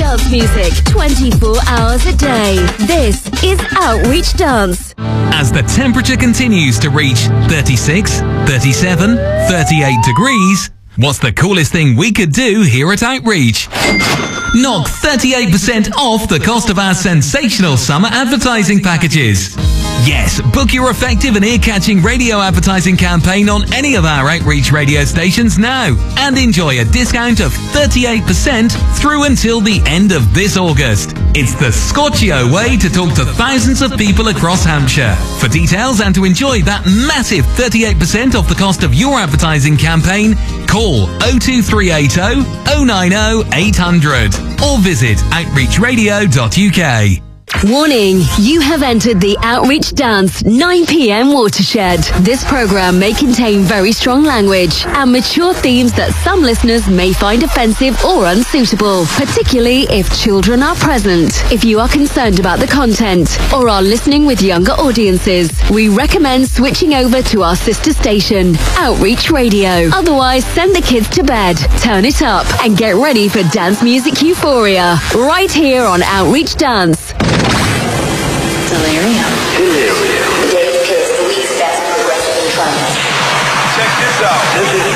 dance music 24 hours a day. This is Outreach Dance. As the temperature continues to reach 36, 37, 38 degrees, what's the coolest thing we could do here at Outreach? Knock 38% off the cost of our sensational summer advertising packages. Yes, book your effective and ear-catching radio advertising campaign on any of our Outreach radio stations now and enjoy a discount of 38% through until the end of this August. It's the Scotchio way to talk to thousands of people across Hampshire. For details and to enjoy that massive 38% off the cost of your advertising campaign, call 02380 090 800 or visit outreachradio.uk. Warning, you have entered the Outreach Dance 9 p.m. watershed. This program may contain very strong language and mature themes that some listeners may find offensive or unsuitable, particularly if children are present. If you are concerned about the content or are listening with younger audiences, we recommend switching over to our sister station, Outreach Radio. Otherwise, send the kids to bed, turn it up, and get ready for dance music euphoria, right here on Outreach Dance. Delirium. Dave Kiss, the week's best progressive in trance. Check this out. This is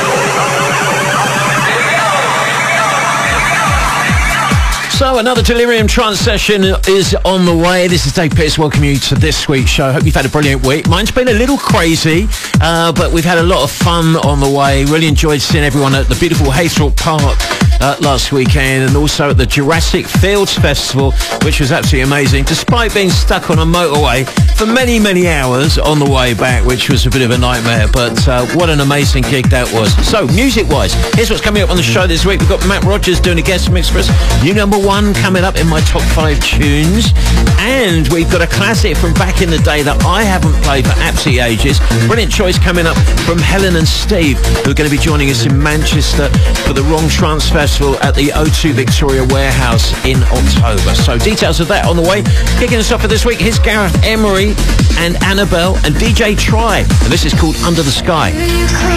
So another Delirium Trance session is on the way. This is Dave Pearce welcoming you to this week's show. Hope you've had a brilliant week. Mine's been a little crazy, but we've had a lot of fun on the way. Really enjoyed seeing everyone at the beautiful Haythorpe Park last weekend, and also at the Jurassic Fields Festival, which was absolutely amazing, despite being stuck on a motorway for many, many hours on the way back, which was a bit of a nightmare, but what an amazing gig that was. So, music-wise, here's what's coming up on the show this week. We've got Matt Rogers doing a guest mix for us, new number 1 coming up in my top 5 tunes, and we've got a classic from back in the day that I haven't played for absolutely ages. Brilliant choice coming up from Helen and Steve, who are going to be joining us in Manchester for the Wrong Trance Festival at the O2 Victoria Warehouse in October. So details of that on the way. Kicking us off for this week, here's Gareth Emery and Annabelle and DJ Try. And this is called Under the Sky.